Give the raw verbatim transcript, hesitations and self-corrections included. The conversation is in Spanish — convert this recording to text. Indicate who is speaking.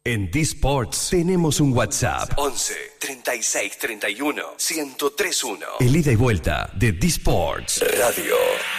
Speaker 1: En D-Sports tenemos un WhatsApp once, treinta y seis, treinta y uno, ciento tres uno. El ida y vuelta de D-Sports Radio.